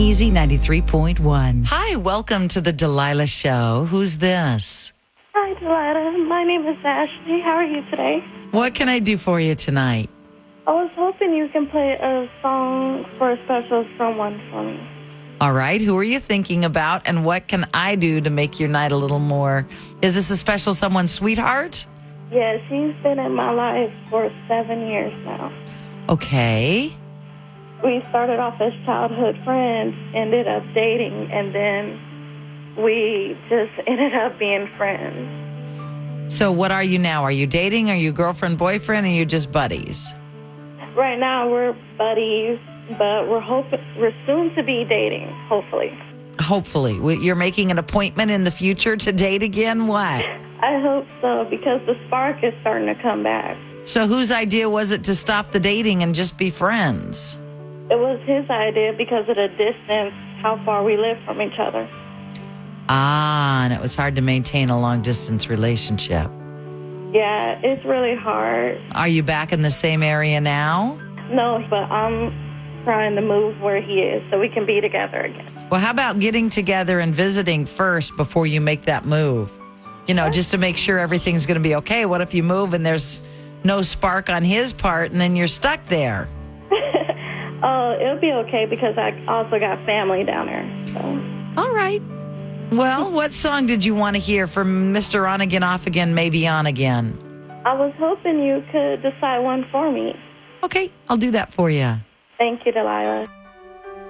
Easy 93.1. Hi, welcome to the Delilah Show. Who's this? Hi, Delilah. My name is Ashley. How are you today? What can I do for you tonight? I was hoping you can play a song for a special someone for me. All right, who are you thinking about, and what can I do to make your night a little more? Is this a special someone, sweetheart? Yeah, she's been in my life for 7 years now. Okay. We started off as childhood friends, ended up dating, and then we just ended up being friends. So what are you now? Are you dating? Are you girlfriend, boyfriend? Or are you just buddies? Right now we're buddies, but we're soon to be dating, hopefully. Hopefully. You're making an appointment in the future to date again? What? I hope so, because the spark is starting to come back. So whose idea was it to stop the dating and just be friends? It was his idea because of the distance, how far we live from each other. Ah, and it was hard to maintain a long-distance relationship. Yeah, it's really hard. Are you back in the same area now? No, but I'm trying to move where he is so we can be together again. Well, how about getting together and visiting first before you make that move? You know, just to make sure everything's going to be okay. What if you move and there's no spark on his part and then you're stuck there? Oh, it'll be okay because I also got family down there. So. All right. Well, what song did you want to hear from Mr. On Again, Off Again, Maybe On Again? I was hoping you could decide one for me. Okay, I'll do that for you. Thank you, Delilah.